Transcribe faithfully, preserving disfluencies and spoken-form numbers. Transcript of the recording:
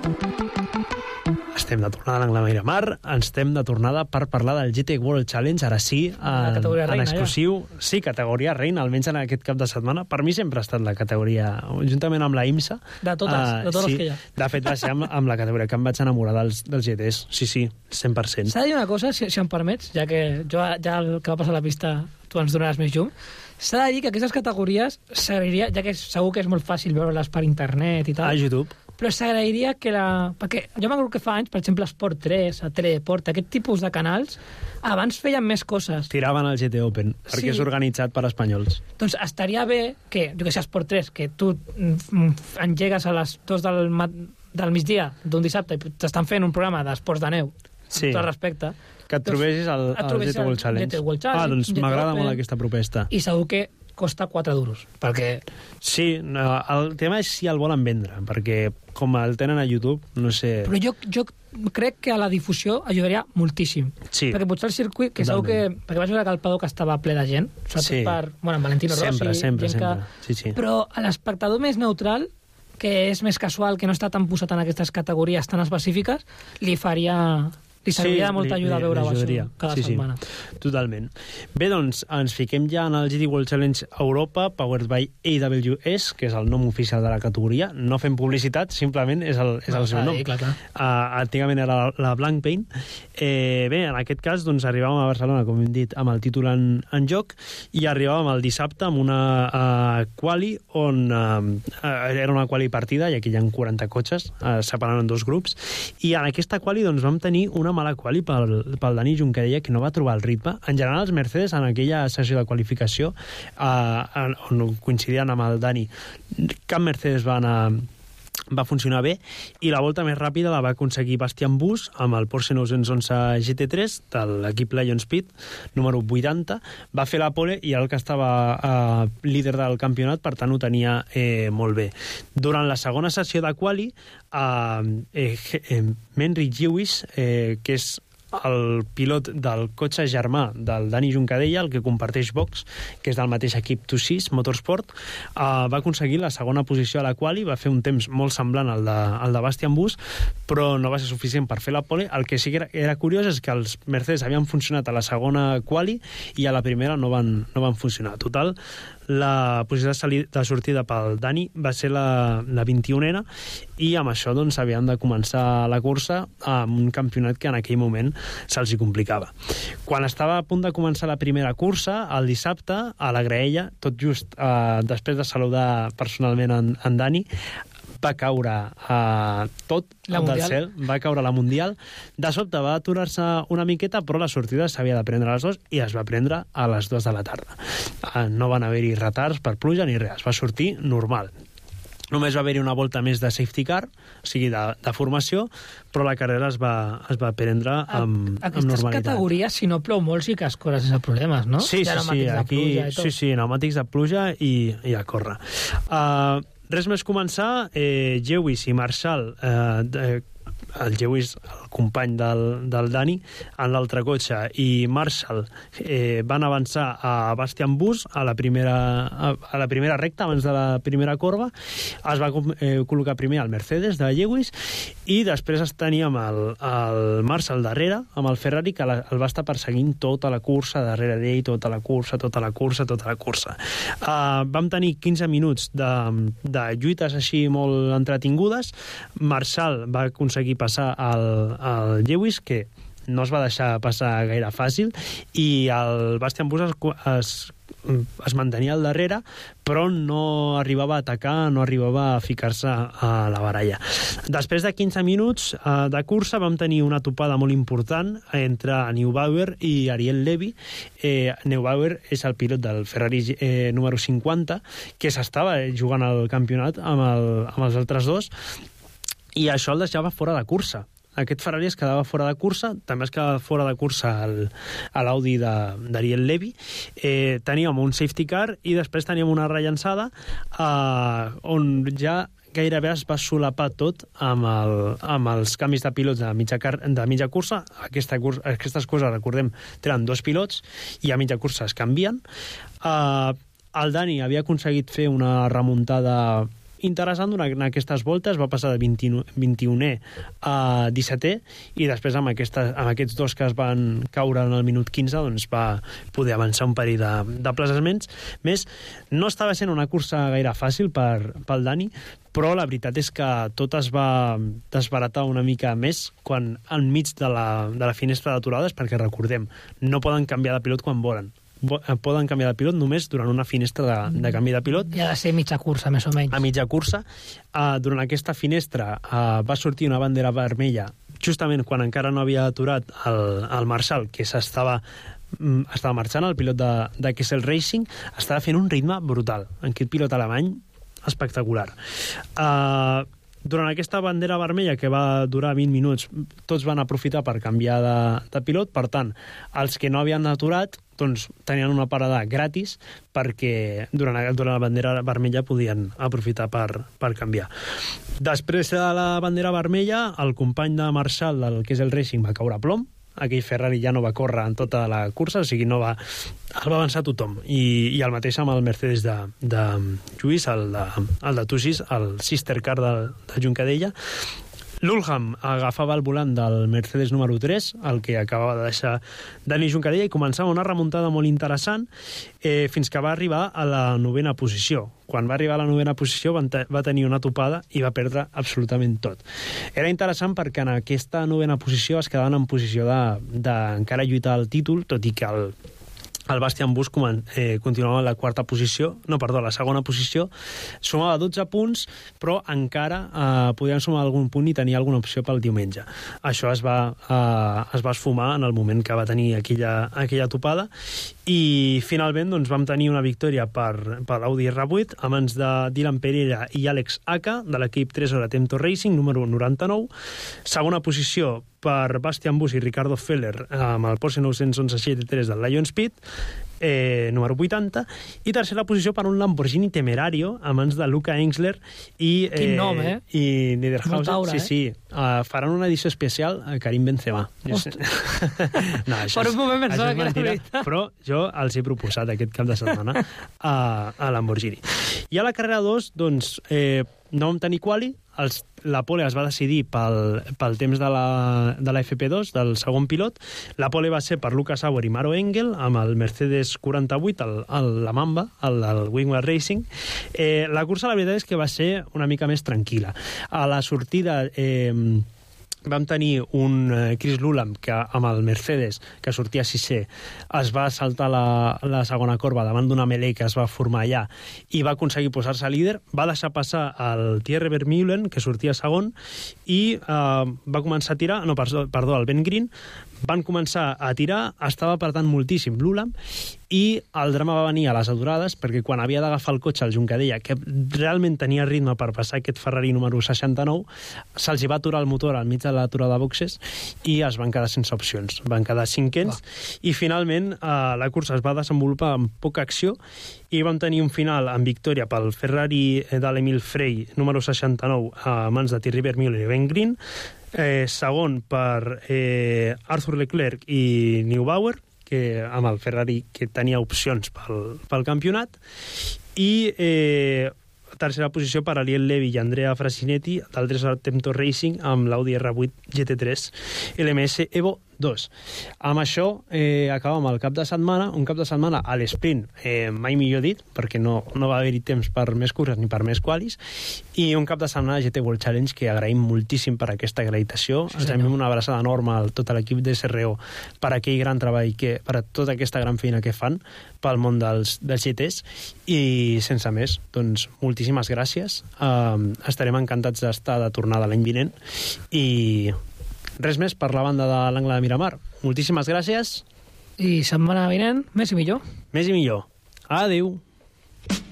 Estem de tornada a l'Angla Miramar, ens estem de tornada per parlar del G T World Challenge, ara sí, en, en exclusiu. Ja. Sí, categoria reina, almenys en aquest cap de setmana. Per mi sempre ha estat la categoria, juntament amb la IMSA. De totes, uh, de totes sí, les que hi ha. De fet, va ser amb, amb la categoria que em vaig enamorar dels, dels G Ts. Sí, sí, cent per cent. S'ha de dir una cosa, si, si em permets, ja que jo ja el que va passar a la pista tu ens donaràs més llum. S'ha de dir que aquestes categories s'agrairia, ja que segur que és molt fàcil veure-les per internet i tal. A YouTube. Però s'agrairia que la... Perquè jo m'agrado que fa anys, per exemple, Esport tres, a Teledeport, aquest tipus de canals, abans feien més coses. Tiraven el G T Open, perquè sí. És organitzat per espanyols. Doncs estaria bé que, jo que sé, Esport tres, que tu engegues a les dos del, del migdia d'un dissabte i t'estan fent un programa d'esports de neu, sí. Amb tot respecte. Que et trobessis al, al G T World Challenge. G T World Challenge. Ah, doncs m'agrada molt aquesta proposta. I segur que costa quatre duros, perquè... Sí, no, el tema és si el volen vendre, perquè com el tenen a YouTube, no sé... Però jo, jo crec que a la difusió ajudaria moltíssim. Sí. Perquè potser el circuit, que segur que... Perquè vaig veure que el paddock estava ple de gent, sobretot sí. Per... Bueno, en Valentino Rossi... Sempre, sempre, sempre. Que... Sí, sí. Però a l'espectador més neutral, que és més casual, que no està tan posat en aquestes categories tan específiques, li faria... Li serviria sí, de molta ajuda li, a veure això cada sí, setmana. Sí, totalment. Bé, doncs, ens fiquem ja en el G T World Challenge Europa, powered by A W S, que és el nom oficial de la categoria. No fem publicitat, simplement és el, és el seu nom. Clar, clar. Uh, antigament era la, la Blank Paint. Eh, bé, en aquest cas, doncs, arribàvem a Barcelona, com hem dit, amb el títol en, en joc, i arribàvem el dissabte amb una uh, quali on uh, era una quali partida, i aquí hi ha quaranta cotxes, uh, separant en dos grups, i en aquesta quali doncs, vam tenir una mala quali pel, pel Dani Junqueira, que no va trobar el ritme. En general, els Mercedes, en aquella sessió de qualificació, eh, on coincidien amb el Dani, cap Mercedes va anar... va funcionar bé, i la volta més ràpida la va aconseguir Bastian Busch amb el Porsche nou-cents onze G T tres de l'equip Lion Speed, número vuitanta. Va fer la pole i el que estava eh, líder del campionat, per tant ho tenia eh, molt bé. Durant la segona sessió de quali, eh, eh, Henry Lewis, eh, que és el pilot del cotxe germà del Dani Juncadella, el que comparteix box, que és del mateix equip Two Seas Motorsport, uh, va aconseguir la segona posició a la quali, va fer un temps molt semblant al de, al de Bastian Busch, però no va ser suficient per fer la pole. El que sí que era, era curiós és que els Mercedes havien funcionat a la segona quali i a la primera no van, no van funcionar. Total, la posició de, sali- de sortida pel Dani va ser la, la vint-i-unena, i amb això doncs havien de començar la cursa amb un campionat que en aquell moment se'ls hi complicava. Quan estava a punt de començar la primera cursa, el dissabte, a la graella, tot just eh, després de saludar personalment en, en Dani, va caure uh, tot la del mundial. cel, va caure la Mundial. De sobte va aturar-se una miqueta, però la sortida s'havia de prendre a les dues i es va prendre a les dues de la tarda. Uh, no van haver-hi retards per pluja ni res, es va sortir normal. Només va haver-hi una volta més de safety car, o sigui, de, de formació, però la carrera es va, es va prendre amb, amb normalitat. Aquestes categories, si no plou molt, sí que es coses sense problemes, no? Sí, sí, sí, aquí, sí, sí, pneumàtics de pluja i, i a córrer. Uh, Res més començar, eh, Lewis i Marshall, eh, de, el Lewis, el company del, del Dani, en l'altre cotxe, i Marshall eh, van avançar a Bastian Busch a la primera, a, a la primera recta, abans de la primera corba. Es va eh, col·locar primer el Mercedes de Lewis, i després teníem el, el Marshall darrere, amb el Ferrari, que la, el va estar perseguint tota la cursa, darrere d'ell, tota la cursa, tota la cursa, tota la cursa. Uh, vam tenir quinze minuts de, de lluites així molt entretingudes. Marshall va aconseguir passar al, al Lewis, que no es va deixar passar gaire fàcil, i el Bastian Busch es, es, es mantenia al darrere, però no arribava a atacar, no arribava a ficar-se a la baralla. Després de quinze minuts eh, de cursa vam tenir una topada molt important entre Neubauer i Ariel Levy. Eh, Neubauer és el pilot del Ferrari eh, número cinquanta, que s'estava jugant al campionat amb, el, amb els altres dos, i això el deixava fora de cursa. Aquest Ferrari es quedava fora de cursa, també es quedava fora de cursa el, a l'Audi d'Ariel Levy. Eh, teníem un safety car i després teníem una rellançada eh, on ja gairebé es va solapar tot amb, el, amb els canvis de pilots de mitja, car de mitja cursa. Aquesta cursa. Aquestes coses, recordem, tenen dos pilots i a mitja cursa es canvien. Eh, el Dani havia aconseguit fer una remuntada interessant durant aquestes voltes, va passar de vint-i-unè a dissetè, i després amb, aquesta, amb aquests dos que es van caure en el minut quinze doncs va poder avançar un parell de, de plaçaments més. No estava sent una cursa gaire fàcil per, pel Dani, però la veritat és que tot es va desbaratar una mica més quan enmig de la, de la finestra d'aturades, perquè recordem, no poden canviar de pilot quan volen. Poden canviar de pilot només durant una finestra de, de canvi de pilot. I ha de ser mitja cursa, més o menys. A mitja cursa. Uh, durant aquesta finestra uh, va sortir una bandera vermella justament quan encara no havia aturat el, el Marshall, que s'estava estava marxant, el pilot de, de Kessel Racing, estava fent un ritme brutal. Aquest pilot alemany espectacular. Uh, durant aquesta bandera vermella, que va durar vint minuts, tots van aprofitar per canviar de, de pilot. Per tant, els que no havien aturat doncs, tenien una parada gratis perquè durant, durant la bandera vermella podien aprofitar per, per canviar. Després de la bandera vermella, el company de Marshall, del Kessel Racing, va caure a plom. Aquell Ferrari ja no va córrer en tota la cursa, o sigui, no va, el va avançar tothom. I, i el mateix amb el Mercedes de, de Lluís, el de, el de Tusis, el sister car de, de Juncadella. L'Ulham agafava el volant del Mercedes número tres, el que acabava de deixar Dani Juncadella, i començava una remuntada molt interessant eh, fins que va arribar a la novena posició. Quan va arribar a la novena posició va tenir una topada i va perdre absolutament tot. Era interessant perquè en aquesta novena posició es quedaven en posició d'encara lluitar el títol, tot i que el el Bastian Busch eh, continuava en la quarta posició, no, perdó, la segona posició, sumava dotze punts, però encara eh, podien sumar algun punt i tenia alguna opció pel diumenge. Això es va, eh, es va esfumar en el moment que va tenir aquella, aquella topada, i finalment doncs, vam tenir una victòria per, per l'Audi R vuit a mans de Dylan Pereira i Alex Aka, de l'equip tres hora Temto Racing, número noranta-nou. Segona posició per Bastian Busch i Ricardo Feller amb el Porsche nou onze G T tres del Lion Speed, eh, número vuitanta, i tercera posició per un Lamborghini Temerario a mans de Luca Engsler i, eh, Quin nom, eh? i Niederhausen. Taura, sí, sí. Uh, faran una edició especial a Karim Benzema. No, per un moment pensava que era veritat. Però jo els he proposat aquest cap de setmana a, a Lamborghini. I a la carrera dos, doncs, eh, no vam tenir quali. Els, la pole es va decidir pel, pel temps de la, de la F P dos, del segon pilot. La pole va ser per Lucas Auer i Maro Engel, amb el Mercedes quaranta-vuit, el, el, la Mamba, el, el Wingward Racing. Eh, la cursa, la veritat és que va ser una mica més tranquil·la. A la sortida Eh, vam tenir un eh, Chris Lulam que amb el Mercedes, que sortia sisè, es va saltar la, la segona corba davant d'una melé que es va formar allà i va aconseguir posar-se líder. Va deixar passar el Thierry Vermeulen, que sortia segon, i eh, va començar a tirar, no, perdó, perdó el Ben Green, van començar a tirar, estava apretant moltíssim l'Ulam, i el drama va venir a les aturades, perquè quan havia d'agafar el cotxe al Juncadella, que realment tenia ritme per passar aquest Ferrari número seixanta-nou, se'ls va aturar el motor al mig de l'aturada de boxes i es van quedar sense opcions. Van quedar cinquens, oh. I finalment eh, la cursa es va desenvolupar amb poca acció i vam tenir un final amb victòria pel Ferrari de l'Emil Frey número seixanta-nou a mans de Thierry Vermeulen i Ben Green, eh, segon per eh, Arthur Leclerc i Neubauer, que, amb el Ferrari que tenia opcions pel, pel campionat, i eh, tercera posició per Ariel Levy i Andrea Frasinetti del tres Temto Racing amb l'Audi R vuit G T tres L M S Evo dos. Amb això eh, acabem el cap de setmana, un cap de setmana a l'esprint, eh, mai millor dit, perquè no, no va haver-hi temps per més curses ni per més qualis, i un cap de setmana G T World Challenge que agraïm moltíssim per aquesta acreditació. Sí, ens enviem una abraçada enorme a tot l'equip de S R O per aquell gran treball, que, per tota aquesta gran feina que fan pel món dels, dels G Ts, i sense més, doncs moltíssimes gràcies. Uh, estarem encantats d'estar de tornada l'any vinent, i res més per la banda de l'Angle de Miramar. Moltíssimes gràcies. I setmana vinent, més i millor. Més i millor. Adéu.